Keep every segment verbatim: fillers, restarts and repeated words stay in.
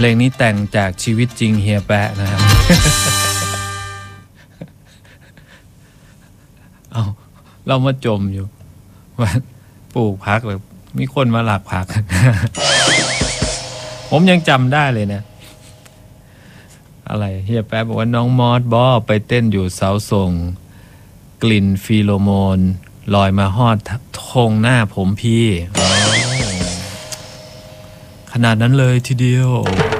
ลงนี้แต่งจากชีวิตจริงเฮียแปะนะครับ เอาเรามาจมอยู่ว่าปลูกผักหรือมีคนมาหลักผัก ผมยังจำได้เลยนะอะไรเฮียแป๊บบอกว่าน้องมอสบอไปเต้นอยู่เสาส่งกลิ่นฟีโรโมนลอยมาฮอดทงหน้าผมพี่ขนาดนั้นเลยทีเดียว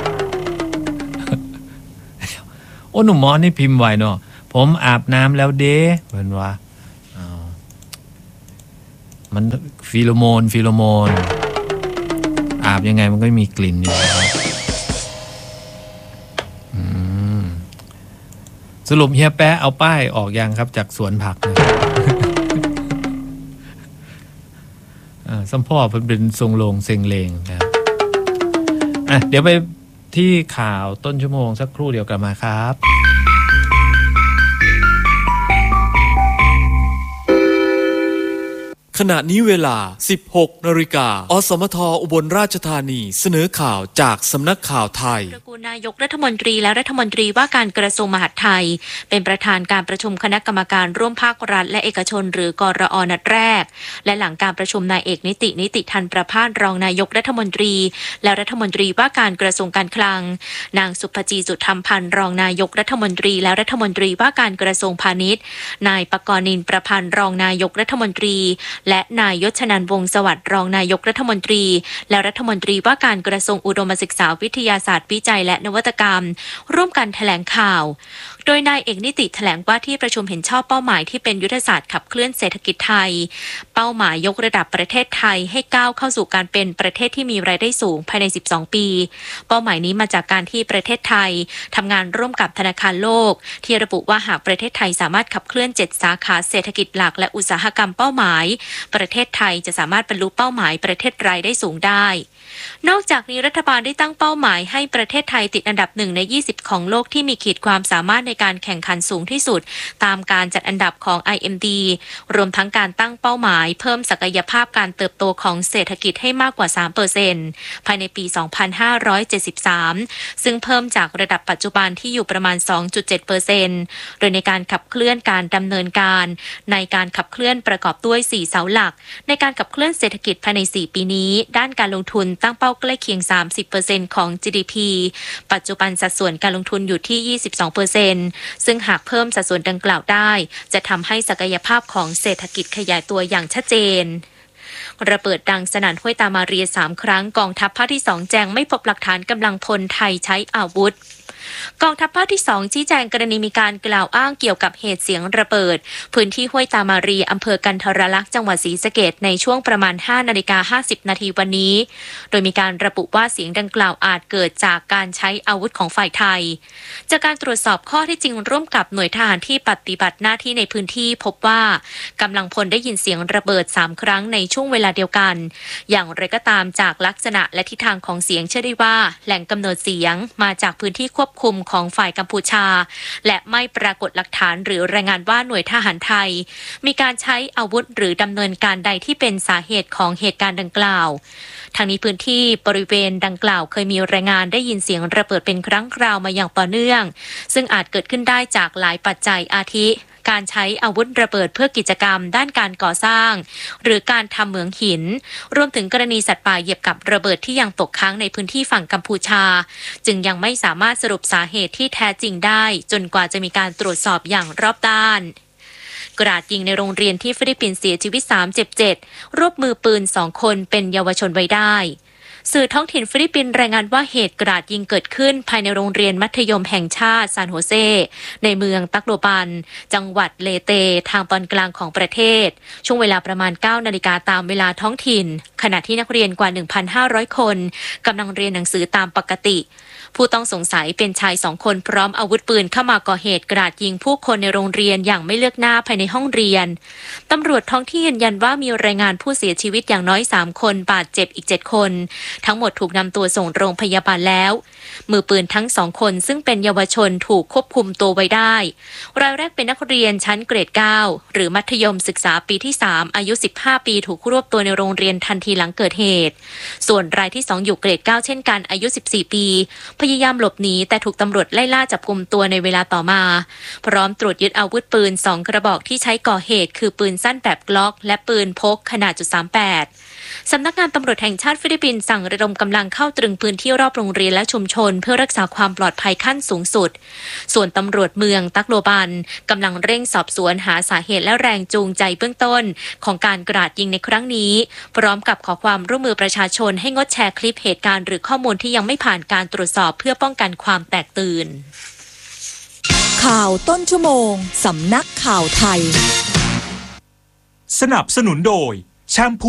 โอ้หนุ่มมอสนี่พิมพ์ไว้เนาะผมอาบน้ำแล้วเด้เหมือนว่ามันฟีโรโมนฟีโรโมนอาบยังไงมันก็มีกลิ่นอยู่สรุปเฮียแป๊ะเอาป้ายออกยังครับจากสวนผักนะ สัมพ่อเป็นทรงโลงเซ็งเลงนะครับอ่ะเดี๋ยวไปที่ข่าวต้นชั่วโมงสักครู่เดียวกลับมาครับขณะนี้เวลา สิบหกนาฬิกา อสมทอุบลราชธานีเสนอข่าวจากสำนักข่าวไทยตระกูลนายกรัฐมนตรีและรัฐมนตรีว่าการกระทรวงมหาดไทยเป็นประธานการประชุมคณะกรรมการร่วมภาครัฐและเอกชนหรือกรอนัดแรกและหลังการประชุมนายเอกนิตินิติทันประภาสรองนายกรัฐมนตรีและรัฐมนตรีว่าการกระทรวงการคลังนางสุภจีสุธรรมพันธ์รองนายกรัฐมนตรีและรัฐมนตรีว่าการกระทรวงพาณิชย์นายปกรณ์นินประพันธ์รองนายกรัฐมนตรีและนายยศชนันท์วงศ์สวัสดิ์รองนายกรัฐมนตรีและรัฐมนตรีว่าการกระทรวงอุดมศึกษาวิทยาศาสตร์วิจัยและนวัตกรรมร่วมกันแถลงข่าวโดยนายเอกนิติแถลงว่าที่ประชุมเห็นชอบเป้าหมายที่เป็นยุทธศาสตร์ขับเคลื่อนเศรษฐกิจไทยเป้าหมายยกระดับประเทศไทยให้ก้าวเข้าสู่การเป็นประเทศที่มีรายได้สูงภายในสิบสองปีเป้าหมายนี้มาจากการที่ประเทศไทยทำงานร่วมกับธนาคารโลกที่ระบุว่าหากประเทศไทยสามารถขับเคลื่อนเจ็ดสาขาเศรษฐกิจหลักและอุตสาหกรรมเป้าหมายประเทศไทยจะสามารถบรรลุเป้าหมายประเทศรายได้สูงได้นอกจากนี้รัฐบาลได้ตั้งเป้าหมายให้ประเทศไทยติดอันดับหนึ่งในยี่สิบของโลกที่มีขีดความสามารถในการแข่งขันสูงที่สุดตามการจัดอันดับของ ไอ เอ็ม ดี รวมทั้งการตั้งเป้าหมายเพิ่มศักยภาพการเติบโตของเศรษฐกิจให้มากกว่า สามเปอร์เซ็นต์ ภายในปี สองพันห้าร้อยเจ็ดสิบสาม ซึ่งเพิ่มจากระดับปัจจุบันที่อยู่ประมาณ สองจุดเจ็ดเปอร์เซ็นต์ โดยในการขับเคลื่อนการดำเนินการในการขับเคลื่อนประกอบด้วยสี่เสาหลักในการขับเคลื่อนเศรษฐกิจภายในสี่ปีนี้ด้านการลงทุนตั้งเป้าใกล้เคียง สามสิบเปอร์เซ็นต์ ของ จี ดี พี ปัจจุบันสัดส่วนการลงทุนอยู่ที่ ยี่สิบสองเปอร์เซ็นต์ ซึ่งหากเพิ่มสัดส่วนดังกล่าวได้จะทำให้ศักยภาพของเศรษฐกิจขยายตัวอย่างชัดเจนระเบิดดังสนั่นห้วยตามาเรียสามครั้งกองทัพภาคที่สองแจ้งไม่พบหลักฐานกำลังพลไทยใช้อาวุธกองทัพภาคที่สองชี้แจงกรณีมีการกล่าวอ้างเกี่ยวกับเหตุเสียงระเบิดพื้นที่ห้วยตามารีอำเภอกันทรลักษณ์จังหวัดศรีสะเกษในช่วงประมาณ ห้านาฬิกาห้าสิบนาทีวันนี้โดยมีการระบุว่าเสียงดังกล่าวอาจเกิดจากการใช้อาวุธของฝ่ายไทยจากการตรวจสอบข้อที่จริงร่วมกับหน่วยทหารที่ปฏิบัติหน้าที่ในพื้นที่พบว่ากำลังพลได้ยินเสียงระเบิดสามครั้งในช่วงเวลาเดียวกันอย่างไรก็ตามจากลักษณะและทิศทางของเสียงเชื่อได้ว่าแหล่งกำเนิดเสียงมาจากพื้นที่ควบคุมของฝ่ายกัมพูชาและไม่ปรากฏหลักฐานหรือรายงานว่าหน่วยทหารไทยมีการใช้อาวุธหรือดำเนินการใดที่เป็นสาเหตุของเหตุการณ์ดังกล่าวทางนี้พื้นที่บริเวณดังกล่าวเคยมีรายงานได้ยินเสียงระเบิดเป็นครั้งคราวมาอย่างต่อเนื่องซึ่งอาจเกิดขึ้นได้จากหลายปัจจัยอาทิการใช้อาวุธระเบิดเพื่อกิจกรรมด้านการก่อสร้างหรือการทำเหมืองหินรวมถึงกรณีสัตว์ป่าเหยียบกับระเบิดที่ยังตกค้างในพื้นที่ฝั่งกัมพูชาจึงยังไม่สามารถสรุปสาเหตุที่แท้จริงได้จนกว่าจะมีการตรวจสอบอย่างรอบด้านกราดยิงในโรงเรียนที่ฟิลิปปินส์เสียชีวิตสามเจ็บเจ็ดรวบมือปืนสองคนเป็นเยาวชนไว้ได้สื่อท้องถิ่นฟิลิปปินส์รายงานว่าเหตุกราดยิงเกิดขึ้นภายในโรงเรียนมัธยมแห่งชาติซานโฮเซในเมืองตักโลบันจังหวัดเลเตทางตอนกลางของประเทศช่วงเวลาประมาณ เก้านาฬิกาตามเวลาท้องถิ่นขณะที่นักเรียนกว่า หนึ่งพันห้าร้อย คนกำลังเรียนหนังสือตามปกติผู้ต้องสงสัยเป็นชายสองคนพร้อมอาวุธปืนเข้ามาก่อเหตุกราดยิงผู้คนในโรงเรียนอย่างไม่เลือกหน้าภายในห้องเรียนตำรวจท้องที่ยืนยันว่ามีรายงานผู้เสียชีวิตอย่างน้อยสามคนบาดเจ็บอีกเจ็ดคนทั้งหมดถูกนำตัวส่งโรงพยาบาลแล้วมือปืนทั้งสองคนซึ่งเป็นเยาวชนถูกควบคุมตัวไว้ได้รายแรกเป็นนักเรียนชั้นเกรดเก้าหรือมัธยมศึกษาปีที่สามอายุสิบห้าปีถูกรวบตัวในโรงเรียนทันทีทีหลังเกิดเหตุส่วนรายที่สองอยู่เกรดเก้าเช่นกันอายุสิบสี่ปีพยายามหลบหนีแต่ถูกตำรวจไล่ล่าจับกุมตัวในเวลาต่อมาพร้อมตรวจยึดอาวุธปืนสองกระบอกที่ใช้ก่อเหตุคือปืนสั้นแบบกล็อกและปืนพกขนาดจุดสามแปดสำนักงานตำรวจแห่งชาติฟิลิปปินส์สั่งระดมกำลังเข้าตรึงพื้นที่รอบโรงเรียนและชุมชนเพื่อรักษาความปลอดภัยขั้นสูงสุดส่วนตำรวจเมืองตักโลบันกำลังเร่งสอบสวนหาสาเหตุและแรงจูงใจเบื้องต้นของการกราดยิงในครั้งนี้พร้อมกับขอความร่วมมือประชาชนให้งดแชร์คลิปเหตุการณ์หรือข้อมูลที่ยังไม่ผ่านการตรวจสอบเพื่อป้องกันความแตกตื่นข่าวต้นชั่วโมงสำนักข่าวไทยสนับสนุนโดยแชมพู